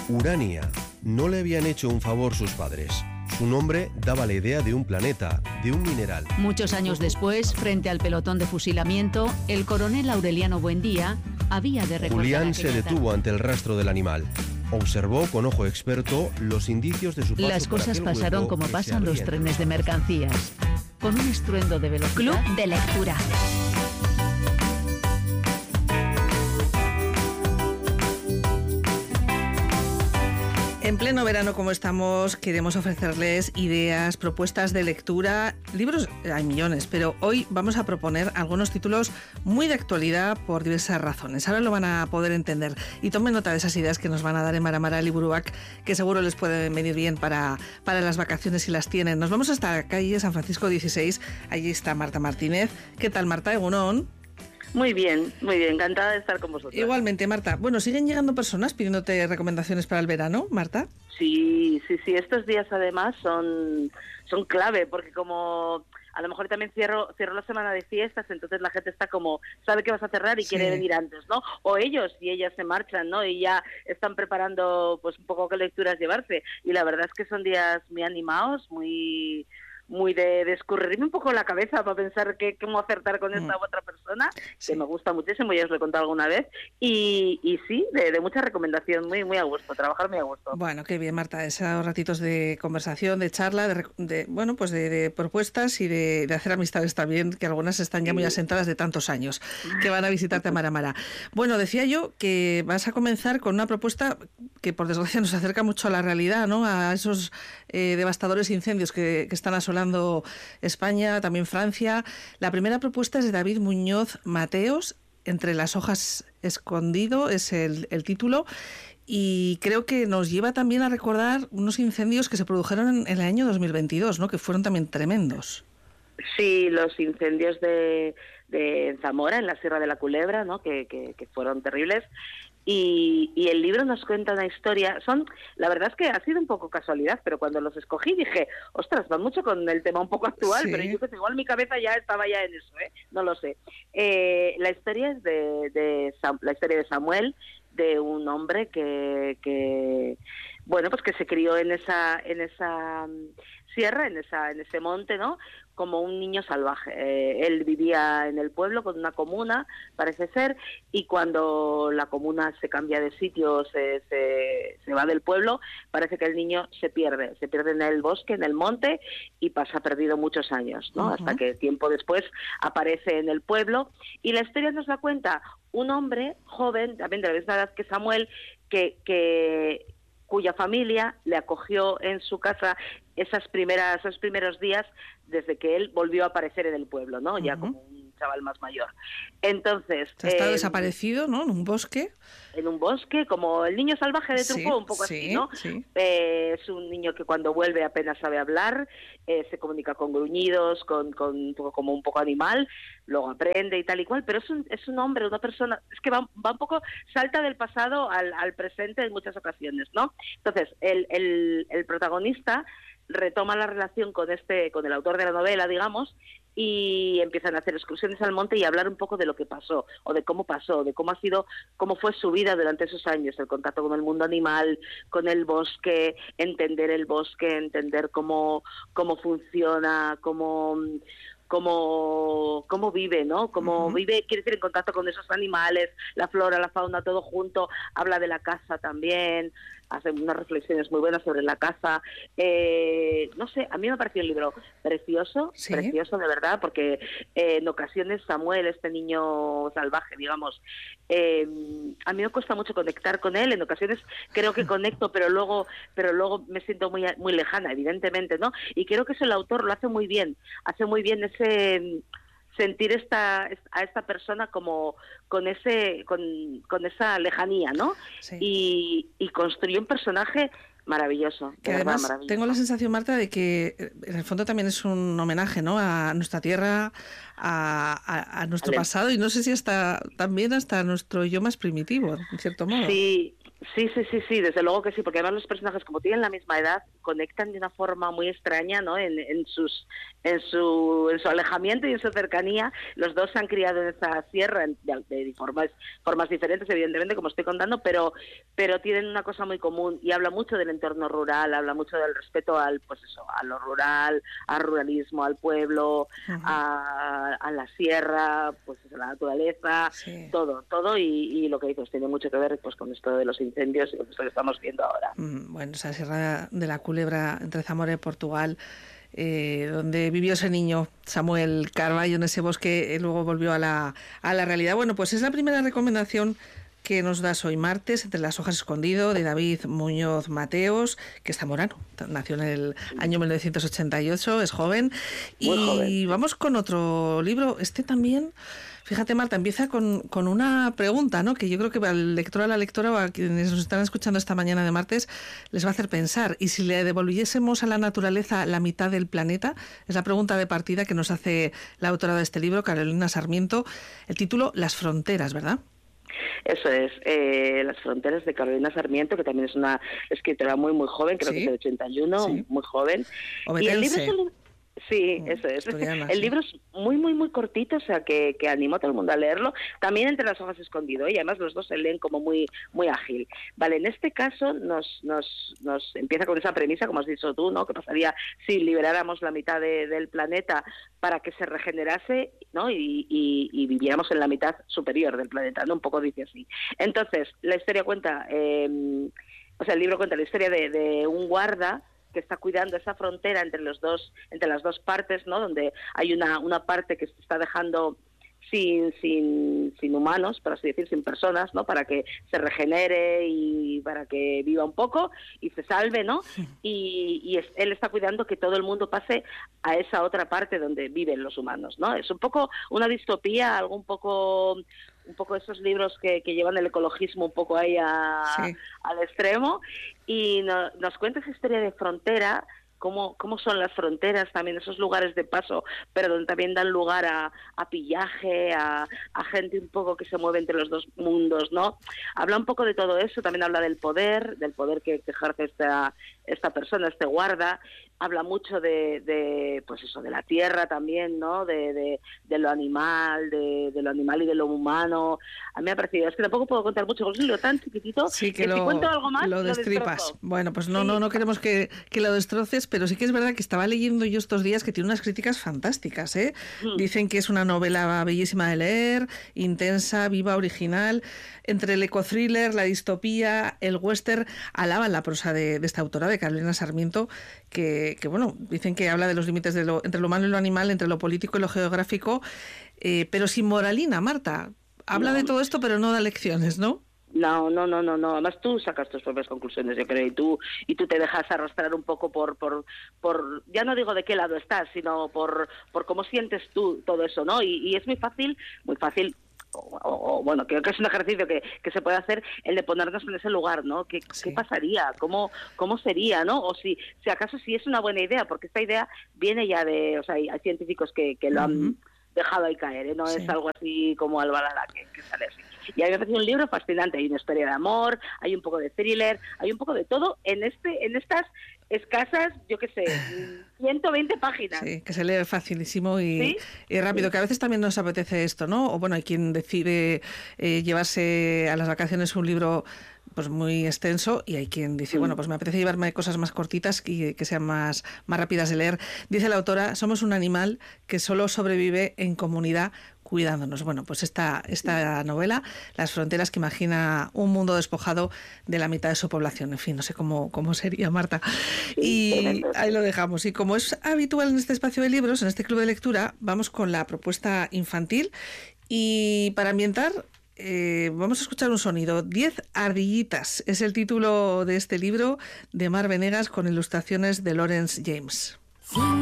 Urania. No le habían hecho un favor sus padres. Su nombre daba la idea de un planeta, de un mineral. Muchos años después, frente al pelotón de fusilamiento, el coronel Aureliano Buendía había de recordar. Julián se detuvo ante el rastro del animal. Observó con ojo experto los indicios de su paso. Las cosas pasaron como pasan los trenes de mercancías, con un estruendo de velocidad. Club de lectura. En pleno verano como estamos, queremos ofrecerles ideas, propuestas de lectura. Libros hay millones, pero hoy vamos a proponer algunos títulos muy de actualidad por diversas razones. Ahora lo van a poder entender. Y tomen nota de esas ideas que nos van a dar en Mara Liburuak, que seguro les pueden venir bien para las vacaciones si las tienen. Nos vamos hasta la calle San Francisco 16. Allí está Marta Martínez. ¿Qué tal, Marta? Egunon. Muy bien, encantada de estar con vosotros. Igualmente, Marta. Bueno, ¿siguen llegando personas pidiéndote recomendaciones para el verano, Marta? Sí, estos días además son clave, porque como a lo mejor también cierro la semana de fiestas, entonces la gente está como, sabe que vas a cerrar y quiere venir antes, ¿no? O ellos y ellas se marchan, ¿no? Y ya están preparando pues un poco qué lecturas llevarse. Y la verdad es que son días muy animados, muy de escurrirme un poco la cabeza para pensar cómo acertar con esta u otra persona, que me gusta muchísimo, ya os lo he contado alguna vez, y sí, de mucha recomendación, muy a gusto, trabajar muy a gusto. Bueno, qué bien, Marta, esos ratitos de conversación, de charla, de propuestas y de hacer amistades también, que algunas están ya muy asentadas de tantos años, que van a visitarte a Mara. Bueno, decía yo que vas a comenzar con una propuesta que por desgracia nos acerca mucho a la realidad, ¿no? A esos devastadores incendios que están asolando España, también Francia. La primera propuesta es de David Muñoz Mateos, Entre las hojas escondido es el título, y creo que nos lleva también a recordar unos incendios que se produjeron en el año 2022, ¿no? Que fueron también tremendos. Sí, los incendios de Zamora, en la Sierra de la Culebra, ¿no? Que fueron terribles. Y el libro nos cuenta una historia. La verdad es que ha sido un poco casualidad, pero cuando los escogí dije, ostras, van mucho con el tema un poco actual, pero yo que sé, igual mi cabeza ya estaba ya en eso, no lo sé. La historia es la historia de Samuel, de un hombre que se crió en esa sierra, en ese monte, ¿no? Como un niño salvaje. Él vivía en el pueblo con una comuna, parece ser, y cuando la comuna se cambia de sitio, se va del pueblo, parece que el niño se pierde en el bosque, en el monte, y pasa perdido muchos años, ¿no? Uh-huh. Hasta que tiempo después aparece en el pueblo, y la historia nos la cuenta un hombre joven, también de la misma edad que Samuel, cuya familia le acogió en su casa esos primeros días desde que él volvió a aparecer en el pueblo, ¿no? Uh-huh. Ya como un chaval más mayor. Entonces... ha estado desaparecido, ¿no? En un bosque. En un bosque, como el niño salvaje de Truffaut, un poco así, ¿no? Sí. Es un niño que cuando vuelve apenas sabe hablar, se comunica con gruñidos, con un poco como un poco animal, luego aprende y tal y cual, pero es un hombre, una persona, es que va un poco, salta del pasado al presente en muchas ocasiones, ¿no? Entonces, el protagonista retoma la relación con el autor de la novela, digamos, y empiezan a hacer excursiones al monte y a hablar un poco de lo que pasó, o de cómo pasó, de cómo fue su vida durante esos años, el contacto con el mundo animal, con el bosque, entender el bosque, entender cómo funciona, cómo vive, ¿no? Cómo vive, quiere decir, en contacto con esos animales, la flora, la fauna, todo junto. Habla de la caza también, hace unas reflexiones muy buenas sobre la caza. No sé, a mí me pareció un libro precioso, precioso de verdad, porque en ocasiones Samuel, este niño salvaje, digamos, a mí me cuesta mucho conectar con él. En ocasiones creo que conecto, pero luego me siento muy, muy lejana, evidentemente, ¿no? Y creo que eso el autor lo hace muy bien ese sentir a esta persona como con esa lejanía, ¿no? Sí. Y construyó un personaje maravilloso. Que además maravilloso. Tengo la sensación, Marta, de que en el fondo también es un homenaje, ¿no? A nuestra tierra, a nuestro pasado, y no sé si hasta nuestro yo más primitivo, en cierto modo. Sí, desde luego que sí, porque además los personajes, como tienen la misma edad, conectan de una forma muy extraña, ¿no? En su alejamiento y en su cercanía. Los dos se han criado en esa sierra de formas diferentes, evidentemente, como estoy contando, pero tienen una cosa muy común, y habla mucho del entorno rural, habla mucho del respeto a lo rural, al ruralismo, al pueblo, a la sierra, pues a la naturaleza, todo, y lo que dices tiene mucho que ver pues con esto de los incendios y lo que estamos viendo ahora. Bueno, esa Sierra de la Culebra entre Zamora y Portugal, donde vivió ese niño Samuel Carballo en ese bosque, luego volvió a la realidad. Bueno, pues es la primera recomendación que nos das hoy martes, Entre las hojas escondido, de David Muñoz Mateos, que es zamorano, nació en el año 1988, es joven. Muy joven. Vamos con otro libro, este también. Fíjate, Marta, empieza con una pregunta, ¿no? Que yo creo que al lector, a la lectora o a quienes nos están escuchando esta mañana de martes les va a hacer pensar. ¿Y si le devolviésemos a la naturaleza la mitad del planeta? Es la pregunta de partida que nos hace la autora de este libro, Carolina Sarmiento. El título, Las fronteras, ¿verdad? Eso es, Las fronteras, de Carolina Sarmiento, que también es una escritora muy, muy joven, creo que es de 81, muy joven. Obetense. Y el libro Sí, eso es. El libro es muy, muy, muy cortito, o sea, que animo a todo el mundo a leerlo. También Entre las hojas escondido, y además los dos se leen como muy, muy ágil. Vale, en este caso nos empieza con esa premisa, como has dicho tú, ¿no? ¿Qué pasaría si liberáramos la mitad del planeta para que se regenerase, ¿no? Y viviéramos en la mitad superior del planeta, ¿no? Un poco dice así. Entonces, la historia cuenta, el libro cuenta la historia de un guarda que está cuidando esa frontera entre las dos partes, ¿no? Donde hay una parte que se está dejando sin humanos, por así decir, sin personas, ¿no? Para que se regenere y para que viva un poco y se salve, ¿no? Y él está cuidando que todo el mundo pase a esa otra parte donde viven los humanos, ¿no? Es un poco una distopía, algo un poco esos libros que llevan el ecologismo un poco ahí al extremo, y nos cuenta esa historia de frontera, cómo son las fronteras, también esos lugares de paso, pero donde también dan lugar a pillaje, a gente un poco que se mueve entre los dos mundos, ¿no? Habla un poco de todo eso, también habla del poder que ejerce esta persona, este guarda. Habla mucho de la tierra también, ¿no? De lo animal, de lo animal y de lo humano. A mí me ha parecido, es que tampoco puedo contar mucho, porque es un libro tan chiquitito que si cuento algo más lo destripas. Bueno, pues no queremos que lo destroces, pero sí que es verdad que estaba leyendo yo estos días que tiene unas críticas fantásticas, ¿eh? Dicen que es una novela bellísima de leer, intensa, viva, original, entre el ecothriller, la distopía, el western. Alaban la prosa de esta autora, de Carolina Sarmiento, que bueno, dicen que habla de los límites entre lo humano y lo animal, entre lo político y lo geográfico, pero sin moralina, Marta. Habla de todo esto, pero no da lecciones, ¿no? No. Además tú sacas tus propias conclusiones, yo creo, y tú te dejas arrastrar un poco por ya no digo de qué lado estás, sino por cómo sientes tú todo eso, ¿no? Y es muy fácil. O bueno, creo que es un ejercicio que se puede hacer, el de ponernos en ese lugar, ¿no? ¿Qué pasaría? ¿Cómo sería, no? O si acaso sí es una buena idea, porque esta idea viene ya de, o sea, hay científicos que lo han dejado ahí caer, ¿eh? No es algo así como Albalala que sale así. Y a mí me parece un libro fascinante, hay una historia de amor, hay un poco de thriller, hay un poco de todo en estas escasas, yo qué sé, 120 páginas. Sí, que se lee facilísimo y rápido, que a veces también nos apetece esto, ¿no? O bueno, hay quien decide llevarse a las vacaciones un libro pues muy extenso, y hay quien dice, bueno, pues me apetece llevarme cosas más cortitas y que sean más rápidas de leer. Dice la autora, somos un animal que solo sobrevive en comunidad, cuidándonos. Bueno, pues esta novela, Las fronteras, que imagina un mundo despojado de la mitad de su población. En fin, no sé cómo sería, Marta. Y ahí lo dejamos. Y como es habitual en este espacio de libros, en este club de lectura, vamos con la propuesta infantil. Y para ambientar, vamos a escuchar un sonido. 10 ardillitas es el título de este libro, de Mar Venegas, con ilustraciones de Lawrence James.